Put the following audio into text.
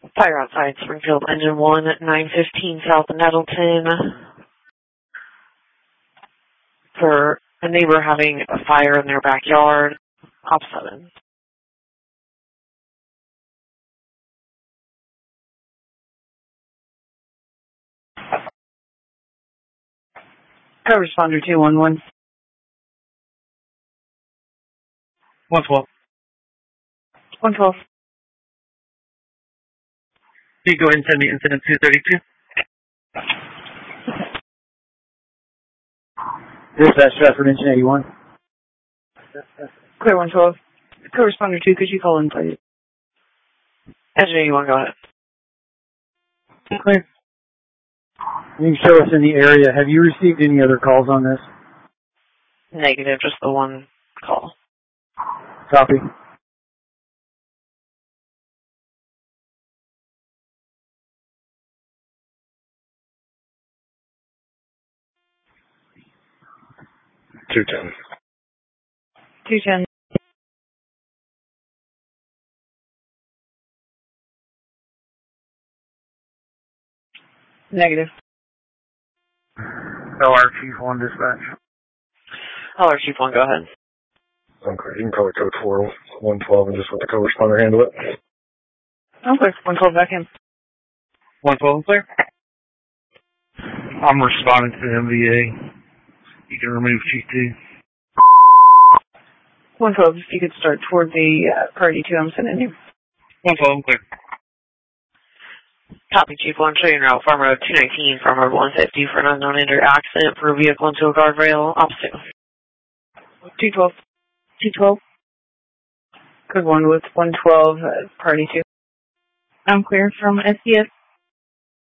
Fire outside Springfield Engine 1 at 915 South Nettleton for a neighbor having a fire in their backyard. Op 7. Co-responder 211. 112. 112. Can you go ahead and send me incident 232? Dispatch Stratford Engine 81. Clear 112. Co-responder 2, could you call in, please? Engine 81, go ahead. Clear. You can show us in the area. Have you received any other calls on this? Negative, just the one call. Copy. $210. 210. Negative. LR Chief 1 dispatch. Hello, Chief 1, go ahead. Okay, you can call it code 4112 and just let the co-responder handle it. Okay, 112 back in. 112, clear. I'm responding to the MVA. You can remove Chief 2. 112, if you could start toward the party 2 I'm sending you. 112, clear. Copy, Chief 1, show you route Farm Road 219, Farm Road 150 for an unknown injured accident for a vehicle into a guardrail. Op 2. 212. 212. Code 1 with 112, party 2. I'm clear from SCS